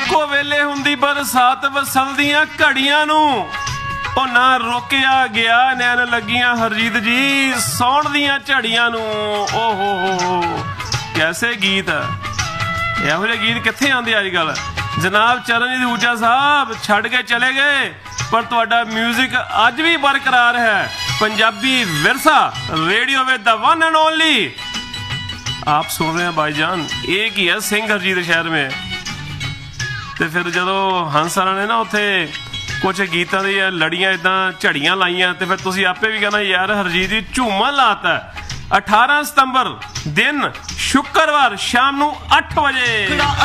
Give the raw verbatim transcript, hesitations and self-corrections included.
ਇੱਕੋ ਵੇਲੇ ਹੁੰਦੀ ਬਰਸਾਤ ਵਸਲਦੀਆਂ ਘੜੀਆਂ ਨੂੰ ਉਹ ਨਾ ਰੋਕਿਆ ਗਿਆ ਨੈਣ ਲੱਗੀਆਂ ਹਰਜੀਤ ਜੀ ਸੌਣ ਦੀਆਂ ਝੜੀਆਂ ਨੂੰ। ਓ ਹੋ ਹੋ ਕੈਸੇ ਗੀਤ, ਇਹੋ ਜਿਹੇ ਗੀਤ ਕਿੱਥੇ ਆਉਂਦੇ ਅੱਜ ਕੱਲ੍ਹ। ਜਨਾਬ ਚਰਨਜੀਤ ਊਜਾ ਸਾਹਿਬ ਛੱਡ ਕੇ ਚਲੇ ਗਏ ਪਰ ਤੁਹਾਡਾ ਮਿਊਜ਼ਿਕ ਅੱਜ ਵੀ ਬਰਕਰਾਰ ਹੈ। ਪੰਜਾਬੀ ਵਿਰਸਾ radio with the one and only आप सुन रहे हैं भाईजान। एक ही है सिंह हरजीत शहर में। तो फिर जो हंस ने ना उत्थे कुछ गीतों दी लड़ियां इदां झड़ियां लाइयां तो फिर तुसीं आपे भी कहना यार हरजीत जी झूमन लाता। अठारह सितंबर दिन शुक्रवार शाम नूं अठ बजे।